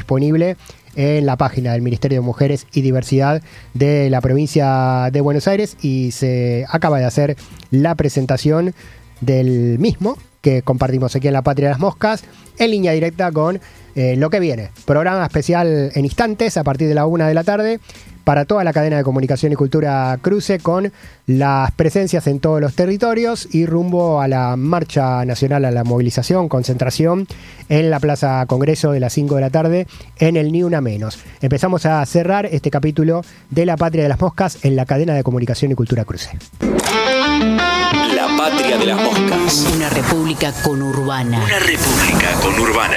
disponible en la página del Ministerio de Mujeres y Diversidad de la provincia de Buenos Aires, y se acaba de hacer la presentación del mismo que compartimos aquí en La Patria de las Moscas, en línea directa con lo que viene. Programa especial en instantes a partir de la 1 de la tarde para toda la cadena de comunicación y cultura Cruce, con las presencias en todos los territorios y rumbo a la marcha nacional, a la movilización, concentración en la Plaza Congreso de las 5 de la tarde en el Ni Una Menos. Empezamos a cerrar este capítulo de La Patria de las Moscas en la cadena de comunicación y cultura Cruce. La Patria de las Moscas. Una república conurbana. Una república conurbana.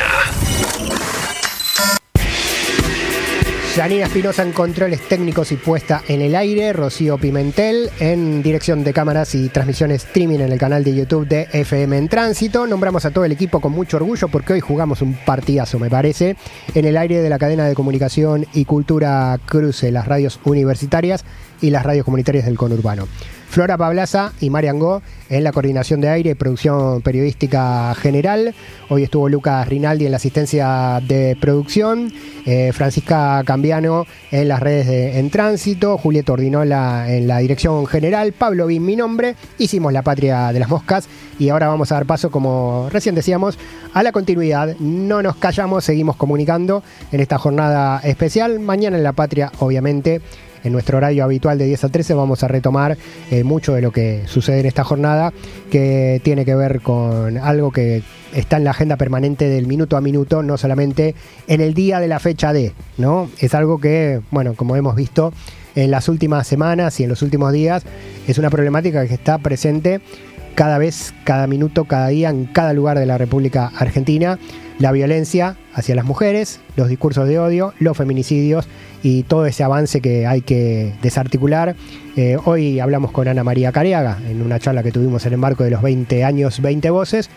Janina Espinosa en controles técnicos y puesta en el aire. Rocío Pimentel en dirección de cámaras y transmisiones streaming en el canal de YouTube de FM en Tránsito. Nombramos a todo el equipo con mucho orgullo porque hoy jugamos un partidazo, me parece, en el aire de la cadena de comunicación y cultura Cruce, las radios universitarias y las radios comunitarias del conurbano. Flora Pablaza y Marian Go en la coordinación de aire y producción periodística general. Hoy estuvo Lucas Rinaldi en la asistencia de producción, Francisca Cambiano en las redes de En Tránsito, Julieta Ordinola en la dirección general, Pablo Bin, mi nombre. Hicimos La Patria de las Moscas y ahora vamos a dar paso, como recién decíamos, a la continuidad. No nos callamos, seguimos comunicando en esta jornada especial. Mañana en La Patria, obviamente, en nuestro horario habitual de 10 a 13 vamos a retomar mucho de lo que sucede en esta jornada, que tiene que ver con algo que está en la agenda permanente del minuto a minuto, no solamente en el día de la fecha de, ¿no? Es algo que, bueno, como hemos visto en las últimas semanas y en los últimos días, es una problemática que está presente cada vez, cada minuto, cada día, en cada lugar de la República Argentina. La violencia hacia las mujeres, los discursos de odio, los feminicidios y todo ese avance que hay que desarticular. Hoy hablamos con Ana María Careaga en una charla que tuvimos en el marco de los 20 años, 20 voces.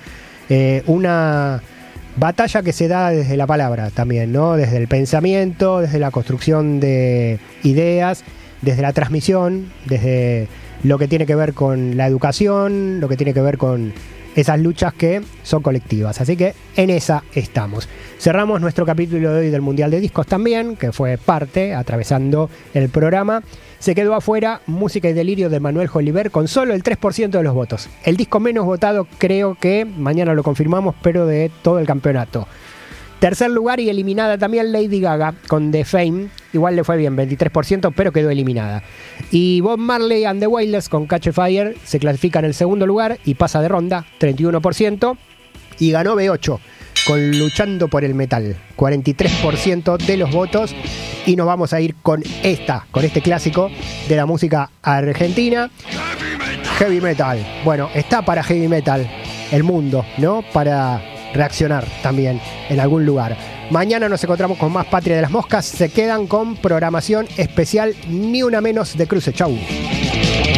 Una batalla que se da desde la palabra también, ¿no? Desde el pensamiento, desde la construcción de ideas, desde la transmisión, desde lo que tiene que ver con la educación, lo que tiene que ver con esas luchas que son colectivas. Así que en esa estamos. Cerramos nuestro capítulo de hoy del Mundial de Discos también, que fue parte, atravesando el programa. Se quedó afuera Música y Delirio de Manuel Joliver con solo el 3% de los votos. El disco menos votado, creo que, mañana lo confirmamos, pero de todo el campeonato. Tercer lugar y eliminada también Lady Gaga con The Fame. Igual le fue bien, 23%, pero quedó eliminada. Y Bob Marley and the Wailers con Catch a Fire se clasifica en el segundo lugar y pasa de ronda, 31%. Y ganó B8 con Luchando por el Metal, 43% de los votos. Y nos vamos a ir con este clásico de la música argentina. Heavy Metal. Bueno, está para Heavy Metal el mundo, ¿no? Para reaccionar también en algún lugar. Mañana nos encontramos con más Patria de las Moscas. Se quedan con programación especial Ni Una Menos de Cruce. Chau.